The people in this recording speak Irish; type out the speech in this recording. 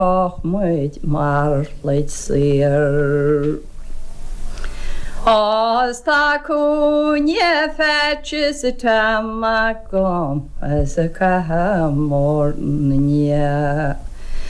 muid mar leid sir. Os ta cwnye fetches y tam a gom as y caha morn